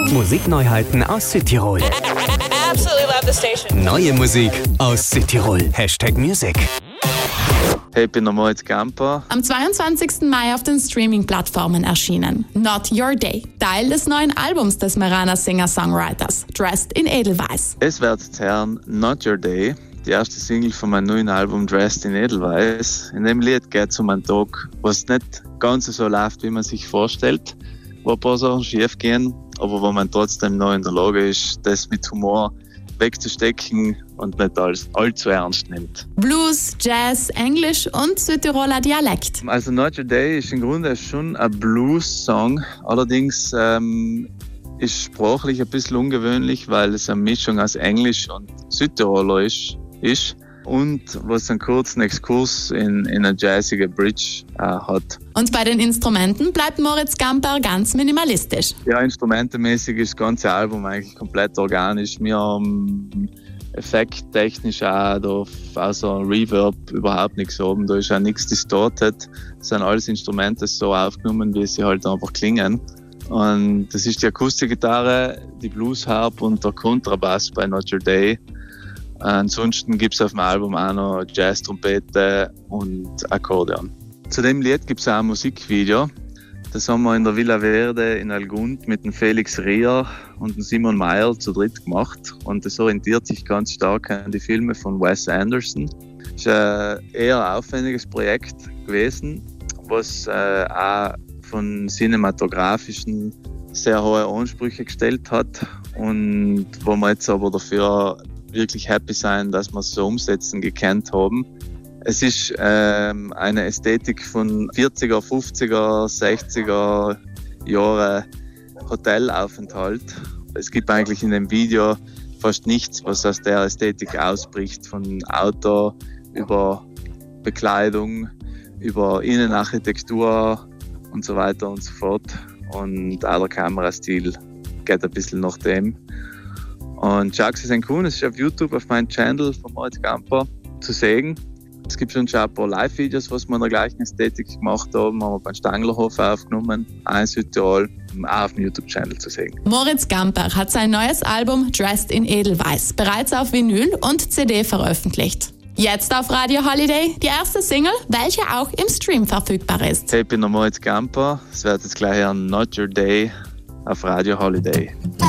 Musikneuheiten aus Südtirol. Absolutely love the station. Neue Musik aus Südtirol. #Music. Hey, ich bin der Moritz Gamper. Am 22. Mai auf den Streaming-Plattformen erschienen. Not Your Day, Teil des neuen Albums des Meraner Singer-Songwriters, Dressed in Edelweiß. Es wird zu hören Not Your Day, die erste Single von meinem neuen Album Dressed in Edelweiß. In dem Lied geht es um einen Tag, was nicht ganz so läuft, wie man sich vorstellt, wo ein paar Sachen schief gehen, aber wo man trotzdem noch in der Lage ist, das mit Humor wegzustecken und nicht allzu ernst nimmt. Blues, Jazz, Englisch und Südtiroler Dialekt. Also Not Your Day ist im Grunde schon ein Blues-Song, allerdings ist sprachlich ein bisschen ungewöhnlich, weil es eine Mischung aus Englisch und Südtiroler ist. Und was einen kurzen Exkurs in eine jazzige Bridge hat. Und bei den Instrumenten bleibt Moritz Gamper ganz minimalistisch. Ja, instrumentemäßig ist das ganze Album eigentlich komplett organisch. Wir haben effekttechnisch auch da außer Reverb überhaupt nichts oben. Da ist auch nichts distorted. Es sind alles Instrumente so aufgenommen, wie sie halt einfach klingen. Und das ist die Akustikgitarre, die Bluesharp und der Kontrabass bei Not Your Day. Ansonsten gibt es auf dem Album auch noch Jazz-Trompete und Akkordeon. Zu dem Lied gibt es auch ein Musikvideo. Das haben wir in der Villa Verde in Algund mit dem Felix Rier und dem Simon Meyer zu dritt gemacht. Und das orientiert sich ganz stark an die Filme von Wes Anderson. Es ist ein eher aufwendiges Projekt gewesen, was auch von cinematografischen sehr hohe Ansprüche gestellt hat und wo wir jetzt aber dafür wirklich happy sein, dass wir es so umsetzen gekannt haben. Es ist eine Ästhetik von 40er, 50er, 60er Jahre Hotelaufenthalt. Es gibt eigentlich in dem Video fast nichts, was aus der Ästhetik ausbricht, von Auto über Bekleidung, über Innenarchitektur und so weiter und so fort. Und auch der Kamerastil geht ein bisschen nach dem. Und Jaxi Senkun, es ist auf YouTube, auf meinem Channel von Moritz Gamper zu sehen. Es gibt schon ein paar Live-Videos, was wir in der gleichen Ästhetik gemacht haben. Haben wir beim Stanglerhof aufgenommen, auch in Südtirol, auch auf dem YouTube-Channel zu sehen. Moritz Gamper hat sein neues Album Dressed in Edelweiß bereits auf Vinyl und CD veröffentlicht. Jetzt auf Radio Holiday die erste Single, welche auch im Stream verfügbar ist. Hey, ich bin der Moritz Gamper. Es wird jetzt gleich hören Not Your Day auf Radio Holiday.